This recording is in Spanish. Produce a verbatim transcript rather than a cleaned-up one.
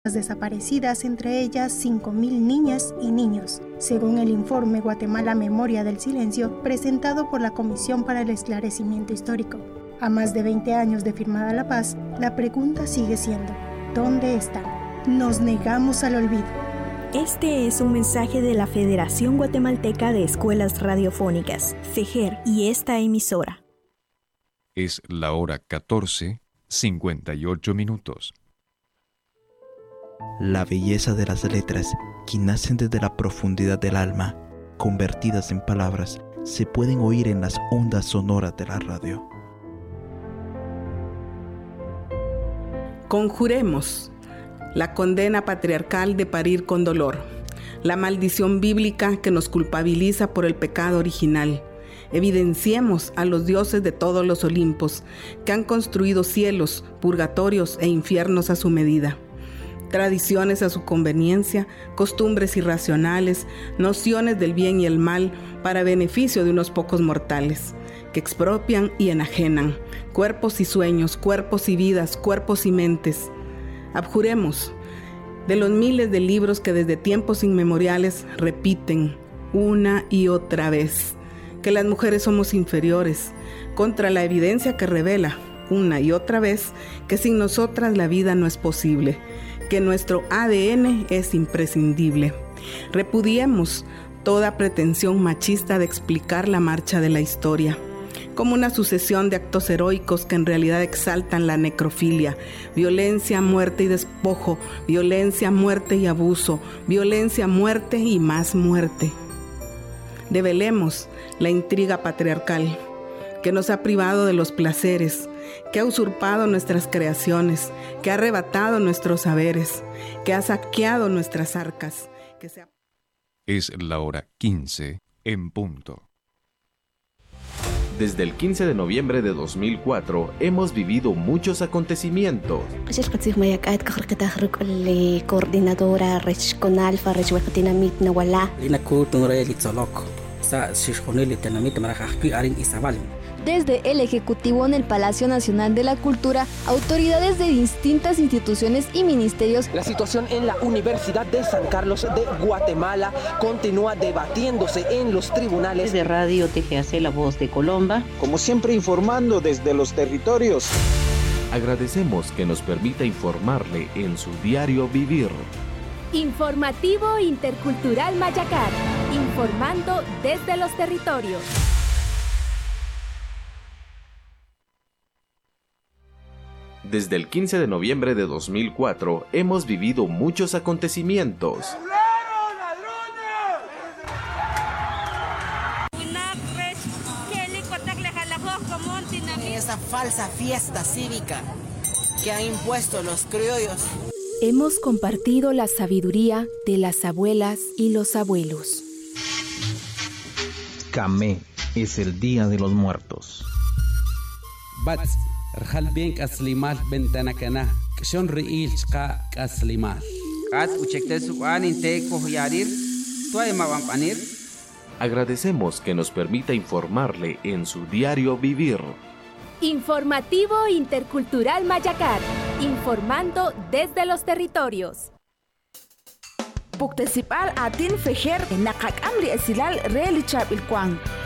desaparecidas, entre ellas cinco mil niñas y niños, según el informe Guatemala Memoria del Silencio presentado por la Comisión para el Esclarecimiento Histórico. A más de veinte años de firmada la paz, la pregunta sigue siendo, ¿dónde están? Nos negamos al olvido. Este es un mensaje de la Federación Guatemalteca de Escuelas Radiofónicas, FEGER, y esta emisora. Es la hora catorce, cincuenta y ocho minutos. La belleza de las letras, que nacen desde la profundidad del alma, convertidas en palabras, se pueden oír en las ondas sonoras de la radio. Conjuremos la condena patriarcal de parir con dolor, la maldición bíblica que nos culpabiliza por el pecado original. Evidenciemos a los dioses de todos los Olimpos, que han construido cielos, purgatorios e infiernos a su medida. Tradiciones a su conveniencia, costumbres irracionales, nociones del bien y el mal para beneficio de unos pocos mortales, que expropian y enajenan, cuerpos y sueños, cuerpos y vidas, cuerpos y mentes. Abjuremos de los miles de libros que desde tiempos inmemoriales repiten una y otra vez que las mujeres somos inferiores, contra la evidencia que revela una y otra vez que sin nosotras la vida no es posible, que nuestro A D N es imprescindible. Repudiemos toda pretensión machista de explicar la marcha de la historia como una sucesión de actos heroicos que en realidad exaltan la necrofilia, violencia, muerte y despojo, violencia, muerte y abuso, violencia, muerte y más muerte. Develemos la intriga patriarcal que nos ha privado de los placeres, que ha usurpado nuestras creaciones, que ha arrebatado nuestros saberes, que ha saqueado nuestras arcas. Que se ha... Es la hora quince en punto. Desde el quince de noviembre de dos mil cuatro hemos vivido muchos acontecimientos. Coordinadora regional Desde el Ejecutivo en el Palacio Nacional de la Cultura, autoridades de distintas instituciones y ministerios. La situación en la Universidad de San Carlos de Guatemala continúa debatiéndose en los tribunales. De Radio T G A C, La Voz de Colomba. Como siempre, informando desde los territorios. Agradecemos que nos permita informarle en su diario vivir. Informativo Intercultural Mayacar, informando desde los territorios. Desde el quince de noviembre de dos mil cuatro hemos vivido muchos acontecimientos. Esa falsa fiesta cívica que han impuesto los criollos. Hemos compartido la sabiduría de las abuelas y los abuelos. Camé es el Día de los Muertos. Bats, Rjal bien kaslimal bentanakana, kshon riil chka kaslimal. Kat uchektesu anin te kohyarir, tuay mabampanir. Agradecemos que nos permita informarle en su diario vivir. Informativo Intercultural Mayacar, informando desde los territorios. Puktesipal atin fejer nakak amri esilal relichab ilkwang.